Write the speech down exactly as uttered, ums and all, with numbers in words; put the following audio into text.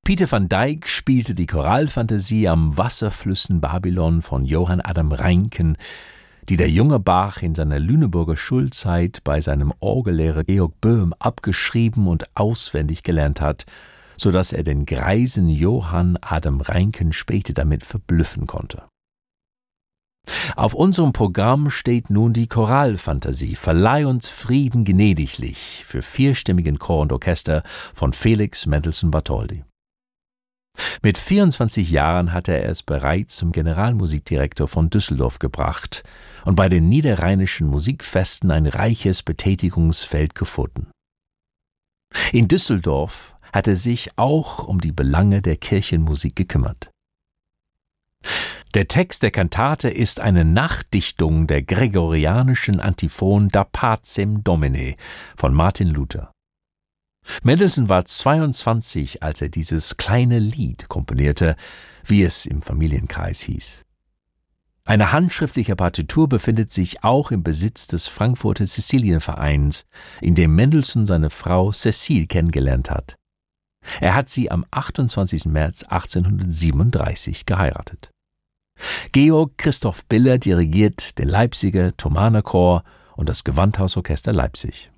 Pieter van Dyk spielte die Choralfantasie am Wasserflüssen Babylon von Johann Adam Reinken, die der junge Bach in seiner Lüneburger Schulzeit bei seinem Orgellehrer Georg Böhm abgeschrieben und auswendig gelernt hat, so dass er den greisen Johann Adam Reinken später damit verblüffen konnte. Auf unserem Programm steht nun die Choralfantasie »Verleih uns Frieden gnädiglich« für vierstimmigen Chor und Orchester von Felix Mendelssohn Bartholdy. Mit vierundzwanzig Jahren hatte er es bereits zum Generalmusikdirektor von Düsseldorf gebracht und bei den niederrheinischen Musikfesten ein reiches Betätigungsfeld gefunden. In Düsseldorf hat er sich auch um die Belange der Kirchenmusik gekümmert. Der Text der Kantate ist eine Nachdichtung der gregorianischen Antiphon Da Pacem Domine von Martin Luther. Mendelssohn war zweiundzwanzig, als er dieses kleine Lied komponierte, wie es im Familienkreis hieß. Eine handschriftliche Partitur befindet sich auch im Besitz des Frankfurter Cäcilienvereins, in dem Mendelssohn seine Frau Cécile kennengelernt hat. Er hat sie am achtundzwanzigsten März achtzehnhundertsiebenunddreißig geheiratet. Georg Christoph Biller dirigiert den Leipziger Thomanerchor und das Gewandhausorchester Leipzig.